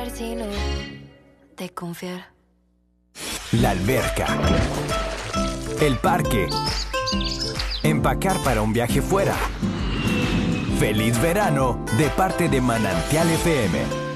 hacer sino desconfiar. La alberca, el parque, empacar para un viaje fuera. ¡Feliz verano de parte de Manantial FM!